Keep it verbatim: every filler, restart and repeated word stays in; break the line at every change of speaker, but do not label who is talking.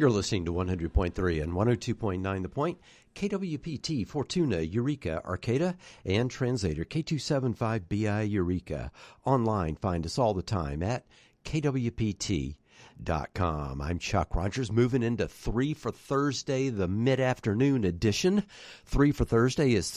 You're listening to one hundred point three and one oh two point nine The Point, K W P T, Fortuna, Eureka, Arcata, and Translator K two seventy-five B I Eureka. Online, find us all the time at K W P T dot com. I'm Chuck Rogers, moving into Three for Thursday, the mid-afternoon edition. Three for Thursday is